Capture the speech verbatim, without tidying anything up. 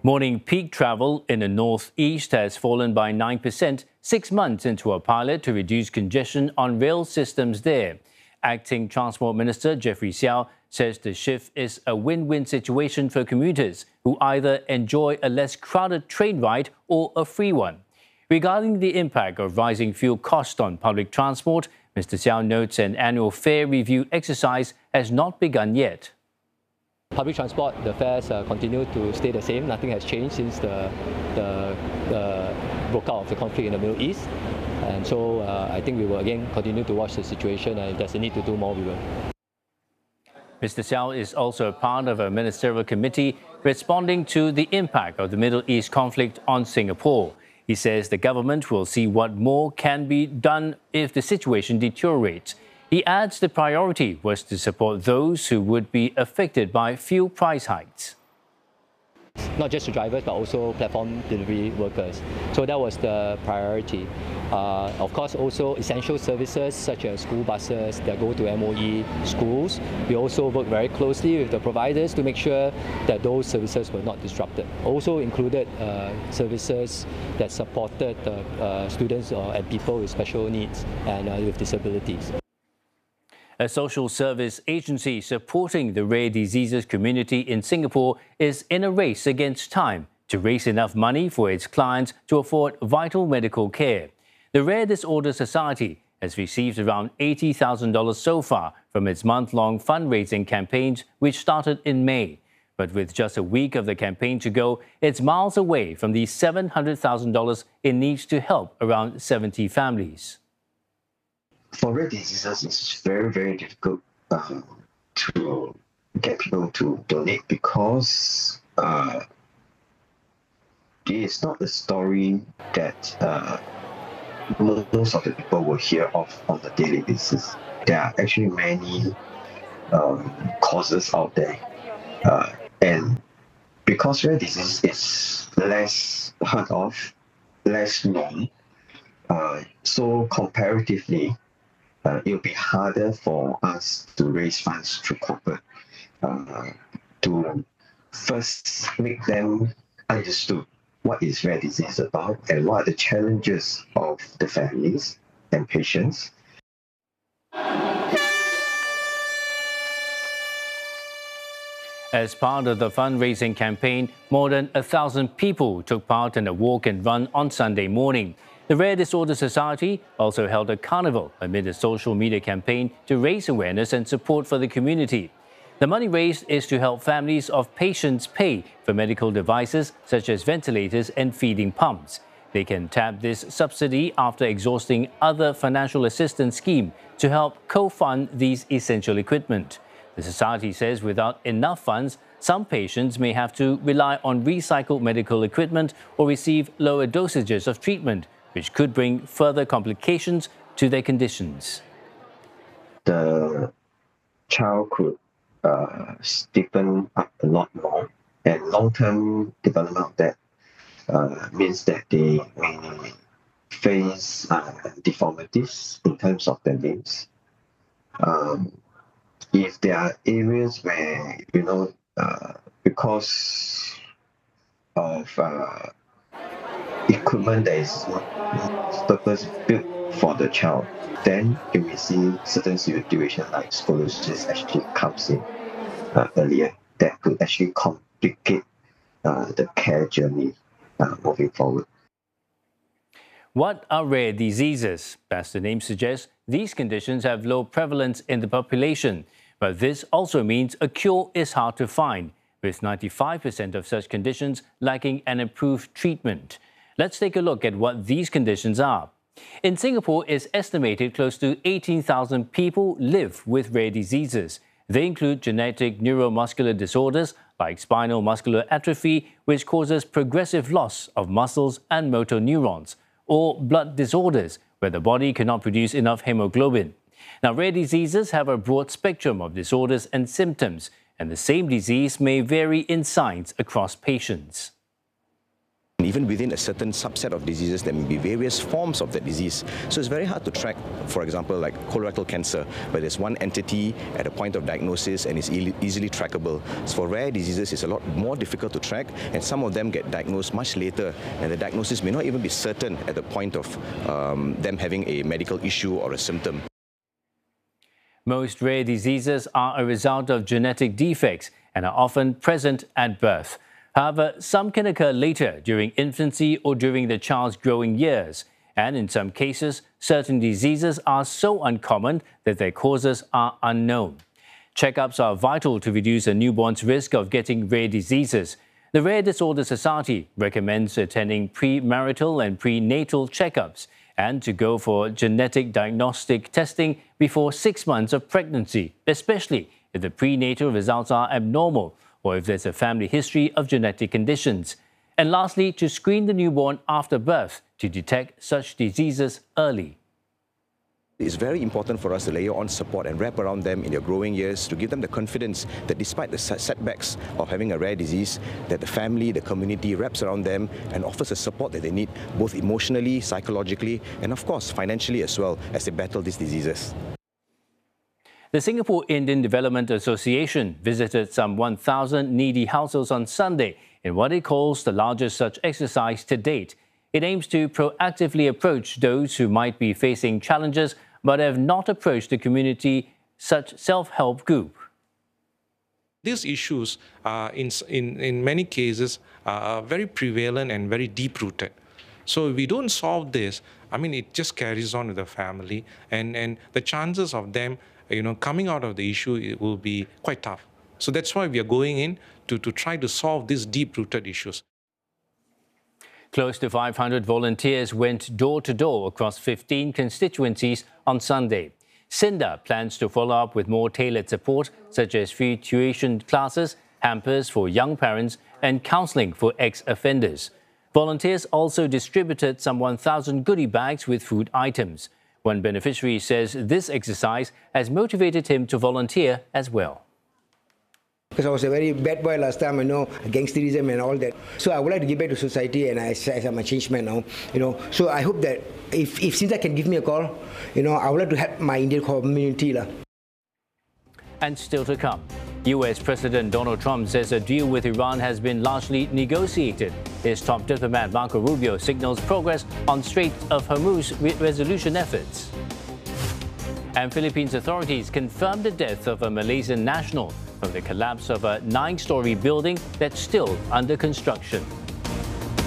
Morning peak travel in the northeast has fallen by nine percent six months into a pilot to reduce congestion on rail systems there. Acting Transport Minister Jeffrey Xiao says the shift is a win-win situation for commuters who either enjoy a less crowded train ride or a free one. Regarding the impact of rising fuel costs on public transport, Mister Xiao notes an annual fare review exercise has not begun yet. Public transport, the fares uh, continue to stay the same. Nothing has changed since the, the, the broke out of the conflict in the Middle East. And so uh, I think we will again continue to watch the situation, and if there's a need to do more, we will. Mister Xiao is also part of a ministerial committee responding to the impact of the Middle East conflict on Singapore. He says the government will see what more can be done if the situation deteriorates. He adds the priority was to support those who would be affected by fuel price hikes. Not just the drivers, but also platform delivery workers. So that was the priority. Uh, of course, also essential services such as school buses that go to M O E schools. We also work very closely with the providers to make sure that those services were not disrupted. Also included uh, services that supported uh, uh, students uh, and people with special needs and uh, with disabilities. A social service agency supporting the rare diseases community in Singapore is in a race against time to raise enough money for its clients to afford vital medical care. The Rare Disorder Society has received around eighty thousand dollars so far from its month-long fundraising campaigns, which started in May. But with just a week of the campaign to go, it's miles away from the seven hundred thousand dollars it needs to help around seventy families. For rare diseases, it's very, very difficult uh, to get people to donate because uh, it's not the story that uh, most of the people will hear of on a daily basis. There are actually many um, causes out there. Uh, and because rare disease is less heard of, less known, uh, so comparatively, Uh, it will be harder for us to raise funds through corporate uh, to first make them understood what is rare disease about and what are the challenges of the families and patients. As part of the fundraising campaign, more than a thousand people took part in a walk and run on Sunday morning. The Rare Disorder Society also held a carnival amid a social media campaign to raise awareness and support for the community. The money raised is to help families of patients pay for medical devices such as ventilators and feeding pumps. They can tap this subsidy after exhausting other financial assistance schemes to help co-fund these essential equipment. The society says without enough funds, some patients may have to rely on recycled medical equipment or receive lower dosages of treatment, which could bring further complications to their conditions. The child could uh, stiffen up a lot more, and long-term development of that uh, means that they may face uh, deformities in terms of their limbs. Um, if there are areas where, you know, uh, because of uh, equipment that is purpose built for the child, then you may see certain situations like scoliosis actually comes in uh, earlier. That could actually complicate uh, the care journey uh, moving forward. What are rare diseases? As the name suggests, these conditions have low prevalence in the population. But this also means a cure is hard to find, with ninety-five percent of such conditions lacking an approved treatment. Let's take a look at what these conditions are. In Singapore, it's estimated close to eighteen thousand people live with rare diseases. They include genetic neuromuscular disorders like spinal muscular atrophy, which causes progressive loss of muscles and motor neurons, or blood disorders, where the body cannot produce enough hemoglobin. Now, rare diseases have a broad spectrum of disorders and symptoms, and the same disease may vary in signs across patients. Even within a certain subset of diseases, there may be various forms of that disease. So it's very hard to track, for example, like colorectal cancer, where there's one entity at a point of diagnosis and is e easily trackable. So for rare diseases, it's a lot more difficult to track, and some of them get diagnosed much later, and the diagnosis may not even be certain at the point of um, them having a medical issue or a symptom. Most rare diseases are a result of genetic defects and are often present at birth. However, some can occur later during infancy or during the child's growing years. And in some cases, certain diseases are so uncommon that their causes are unknown. Checkups are vital to reduce a newborn's risk of getting rare diseases. The Rare Disorder Society recommends attending premarital and prenatal checkups and to go for genetic diagnostic testing before six months of pregnancy, especially if the prenatal results are abnormal or if there's a family history of genetic conditions. And lastly, to screen the newborn after birth to detect such diseases early. It's very important for us to layer on support and wrap around them in their growing years to give them the confidence that despite the setbacks of having a rare disease, that the family, the community wraps around them and offers the support that they need, both emotionally, psychologically, and of course financially as well, as they battle these diseases. The Singapore Indian Development Association visited some one thousand needy households on Sunday in what it calls the largest such exercise to date. It aims to proactively approach those who might be facing challenges but have not approached the community such self-help group. These issues, uh, in, in, in many cases, are very prevalent and very deep-rooted. So if we don't solve this, I mean, it just carries on with the family, and, and the chances of them you know, coming out of the issue, it will be quite tough. So that's why we are going in to, to try to solve these deep-rooted issues. Close to five hundred volunteers went door-to-door across fifteen constituencies on Sunday. SINDA plans to follow up with more tailored support, such as free tuition classes, hampers for young parents, and counselling for ex-offenders. Volunteers also distributed some one thousand goodie bags with food items. One beneficiary says this exercise has motivated him to volunteer as well. Because I was a very bad boy last time, I know, gangsterism and all that. So I would like to give back to society, and I, I'm a changed man now, you know. So I hope that if, if SINDA can give me a call, you know, I would like to help my Indian community. La. And still to come, U S President Donald Trump says a deal with Iran has been largely negotiated. His top diplomat Marco Rubio signals progress on Strait of Hormuz resolution efforts. And Philippines authorities confirmed the death of a Malaysian national from the collapse of a nine-story building that's still under construction.